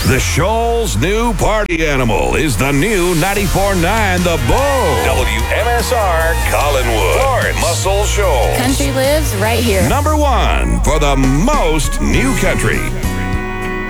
The Shoal's new party animal is the new 94.9 The Bull. WMSR Collinwood. Lawrence. Muscle Shoals. Country lives right here. Number one for the most new country.